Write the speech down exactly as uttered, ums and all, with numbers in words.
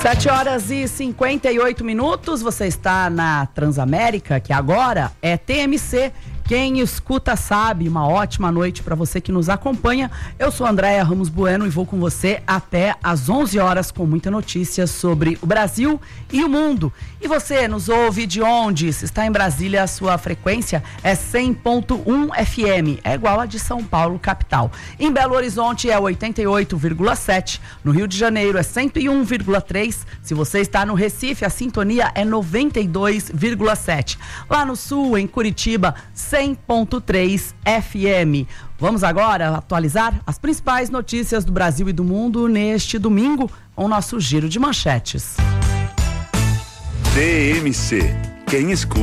sete horas e cinquenta e oito minutos, você está na Transamérica, que agora é T M C. Quem escuta sabe. Uma ótima noite para você que nos acompanha. Eu sou Andréia Ramos Bueno e vou com você até às onze horas com muita notícia sobre o Brasil e o mundo. E você nos ouve de onde? Se está em Brasília, a sua frequência é cem ponto um F M, é igual a de São Paulo, capital. Em Belo Horizonte é oitenta e oito vírgula sete, no Rio de Janeiro é cento e um vírgula três. Se você está no Recife, a sintonia é noventa e dois vírgula sete. Lá no Sul, em Curitiba, cem ponto três F M. Vamos agora atualizar as principais notícias do Brasil e do mundo neste domingo com o nosso giro de manchetes. T M C. Quem escuta